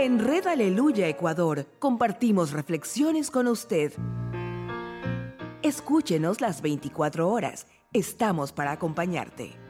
En Red Aleluya Ecuador compartimos reflexiones con usted. Escúchenos las 24 horas. Estamos para acompañarte.